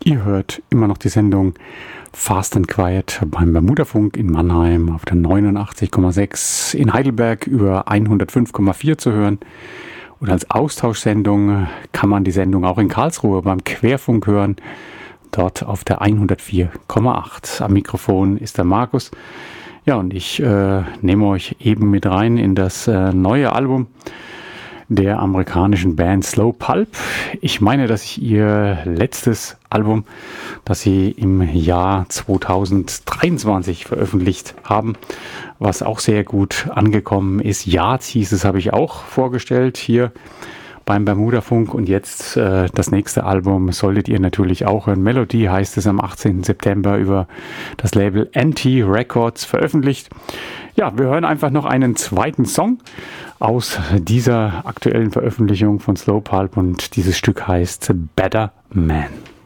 Ihr hört immer noch die Sendung Fast and Quiet beim Bermudafunk in Mannheim auf der 89,6, in Heidelberg über 105,4 zu hören. Und als Austauschsendung kann man die Sendung auch in Karlsruhe beim Querfunk hören, dort auf der 104,8. Am Mikrofon ist der Markus. Ja, und ich nehme euch eben mit rein in das neue Album der amerikanischen Band Slow Pulp. Ich meine, dass ich ihr letztes Album, das sie im Jahr 2023 veröffentlicht haben, was auch sehr gut angekommen ist. Yards hieß es, habe ich auch vorgestellt hier beim Bermudafunk. Und jetzt das nächste Album solltet ihr natürlich auch hören. Melody heißt es, am 18. September über das Label NT Records veröffentlicht. Ja, wir hören einfach noch einen zweiten Song aus dieser aktuellen Veröffentlichung von Slow Pulp und dieses Stück heißt Better Man.